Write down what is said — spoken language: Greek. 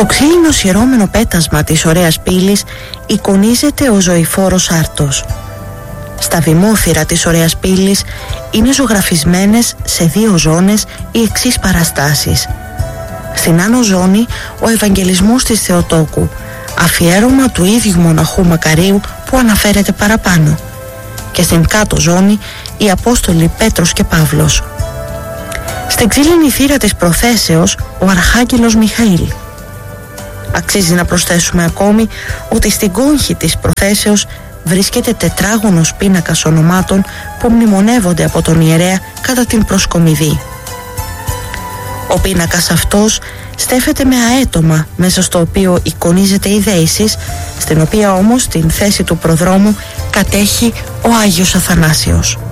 Στο ξύλινο σειρώμενο πέτασμα της ωραίας πύλης εικονίζεται ο ζωηφόρος Άρτος. Στα βημόθυρα της ωραίας πύλης είναι ζωγραφισμένες σε 2 ζώνες οι εξής παραστάσεις. Στην άνω ζώνη ο Ευαγγελισμός της Θεοτόκου, αφιέρωμα του ίδιου μοναχού Μακαρίου που αναφέρεται παραπάνω, και στην κάτω ζώνη οι Απόστολοι Πέτρος και Παύλος. Στην ξύλινη θύρα της προθέσεως ο Αρχάγγελος Μιχαήλ. Αξίζει να προσθέσουμε ακόμη ότι στην κόγχη της προθέσεως βρίσκεται τετράγωνος πίνακας ονομάτων που μνημονεύονται από τον ιερέα κατά την προσκομιδή. Ο πίνακας αυτός στέφεται με αέτομα, μέσα στο οποίο εικονίζεται η δέησης, στην οποία όμως την θέση του προδρόμου κατέχει ο Άγιος Αθανάσιος.